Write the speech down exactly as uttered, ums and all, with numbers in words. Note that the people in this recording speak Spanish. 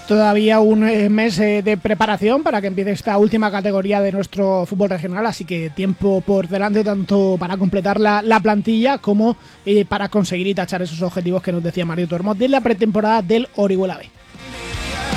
todavía un mes eh, de preparación para que empiece esta última categoría de nuestro fútbol regional, así que tiempo por delante tanto para completar la, la plantilla como eh, para conseguir y tachar esos objetivos que nos decía Mario Tormo de la pretemporada del Orihuela B.